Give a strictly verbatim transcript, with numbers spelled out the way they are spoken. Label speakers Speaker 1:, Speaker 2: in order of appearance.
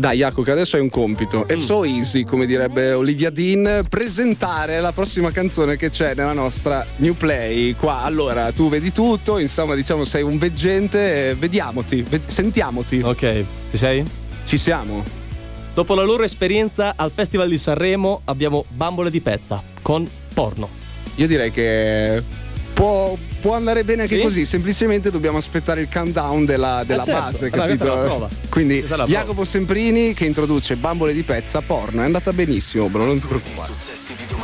Speaker 1: Dai Jacopo, che adesso hai un compito. È so easy, come direbbe Olivia Dean, presentare la prossima canzone che c'è nella nostra New Play. Qua, allora, tu vedi tutto, insomma, diciamo sei un veggente, vediamoti, ved- sentiamoti.
Speaker 2: Ok, ci sei?
Speaker 1: Ci siamo.
Speaker 2: Dopo la loro esperienza al Festival di Sanremo abbiamo Bambole di Pezza con Porno.
Speaker 1: Io direi che può, può andare bene anche
Speaker 2: Sì?
Speaker 1: così, semplicemente dobbiamo aspettare il countdown della, della
Speaker 2: Eh certo.
Speaker 1: base,
Speaker 2: Allora, questa
Speaker 1: capito?
Speaker 2: è la prova.
Speaker 1: Quindi
Speaker 2: Questa è la prova.
Speaker 1: Jacopo Semprini che introduce Bambole di Pezza, Porno, è andata benissimo, bro, non ti preoccupare.